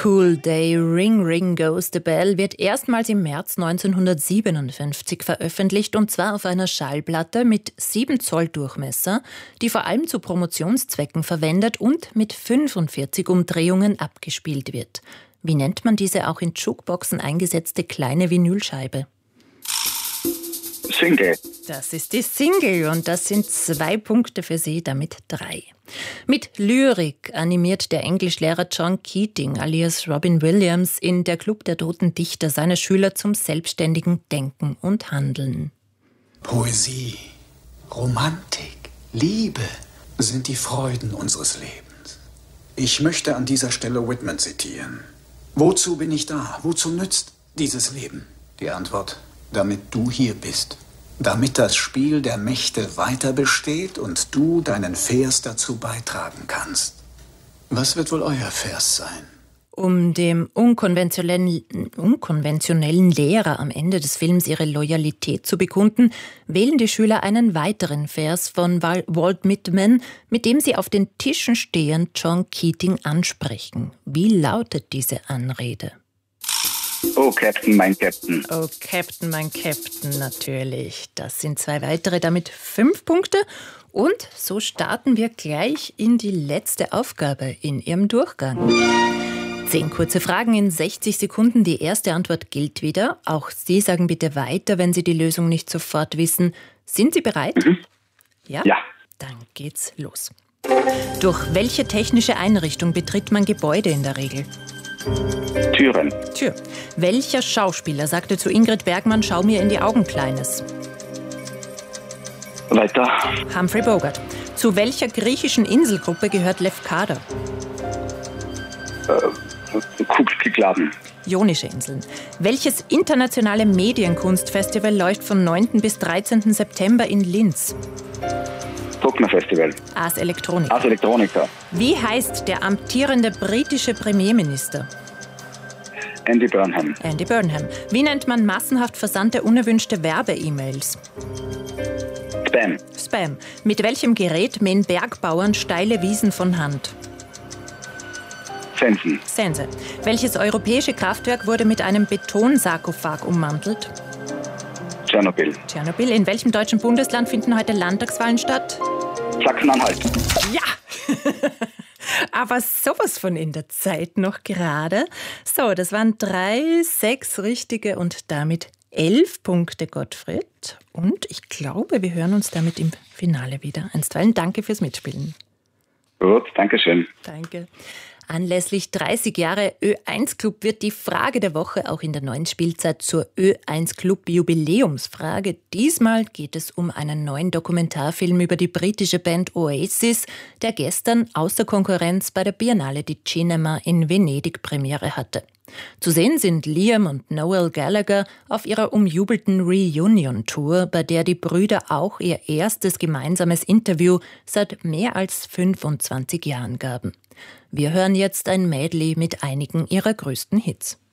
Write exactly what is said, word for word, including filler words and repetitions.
Cool Day, Ring Ring Goes the Bell wird erstmals im März neunzehnhundertsiebenundfünfzig veröffentlicht, und zwar auf einer Schallplatte mit sieben Zoll Durchmesser, die vor allem zu Promotionszwecken verwendet und mit fünfundvierzig Umdrehungen abgespielt wird. Wie nennt man diese auch in Jukeboxen eingesetzte kleine Vinylscheibe? Single. Das ist die Single, und das sind zwei Punkte für Sie, damit drei. Mit Lyrik animiert der Englischlehrer John Keating alias Robin Williams in Der Club der toten Dichter seine Schüler zum selbstständigen Denken und Handeln. Poesie, Romantik, Liebe sind die Freuden unseres Lebens. Ich möchte an dieser Stelle Whitman zitieren. Wozu bin ich da? Wozu nützt dieses Leben? Die Antwort: damit du hier bist. Damit das Spiel der Mächte weiter besteht und du deinen Vers dazu beitragen kannst. Was wird wohl euer Vers sein? Um dem unkonventionellen, unkonventionellen Lehrer am Ende des Films ihre Loyalität zu bekunden, wählen die Schüler einen weiteren Vers von Walt Whitman, mit dem sie auf den Tischen stehend John Keating ansprechen. Wie lautet diese Anrede? Oh, Captain, mein Captain. Oh, Captain, mein Captain, natürlich. Das sind zwei weitere, damit fünf Punkte. Und so starten wir gleich in die letzte Aufgabe in Ihrem Durchgang. Zehn kurze Fragen in sechzig Sekunden. Die erste Antwort gilt wieder. Auch Sie sagen bitte weiter, wenn Sie die Lösung nicht sofort wissen. Sind Sie bereit? Mhm. Ja? Ja. Dann geht's los. Durch welche technische Einrichtung betritt man Gebäude in der Regel? Türen. Tür. Welcher Schauspieler sagte zu Ingrid Bergmann, schau mir in die Augen, Kleines? Weiter. Humphrey Bogart. Zu welcher griechischen Inselgruppe gehört Lefkada? Äh, Kugelkladen. Ionische Inseln. Welches internationale Medienkunstfestival läuft vom neunten bis dreizehnten September in Linz? Bruckner Festival. Ars Electronica. Ars Electronica. Wie heißt der amtierende britische Premierminister? Andy Burnham. Andy Burnham. Wie nennt man massenhaft versandte unerwünschte Werbe-E-Mails? Spam. Spam. Mit welchem Gerät mähen Bergbauern steile Wiesen von Hand? Sensen. Sense. Welches europäische Kraftwerk wurde mit einem Betonsarkophag ummantelt? Tschernobyl. Tschernobyl. In welchem deutschen Bundesland finden heute Landtagswahlen statt? Sachsen-Anhalt. Ja! Aber sowas von in der Zeit noch gerade. So, das waren drei, sechs richtige und damit elf Punkte, Gottfried. Und ich glaube, wir hören uns damit im Finale wieder. Einstweilen danke fürs Mitspielen. Gut, danke schön. Danke. Anlässlich dreißig Jahre Ö eins Club wird die Frage der Woche auch in der neuen Spielzeit zur Ö eins Club Jubiläumsfrage. Diesmal geht es um einen neuen Dokumentarfilm über die britische Band Oasis, der gestern außer Konkurrenz bei der Biennale di Cinema in Venedig Premiere hatte. Zu sehen sind Liam und Noel Gallagher auf ihrer umjubelten Reunion-Tour, bei der die Brüder auch ihr erstes gemeinsames Interview seit mehr als fünfundzwanzig Jahren gaben. Wir hören jetzt ein Medley mit einigen ihrer größten Hits.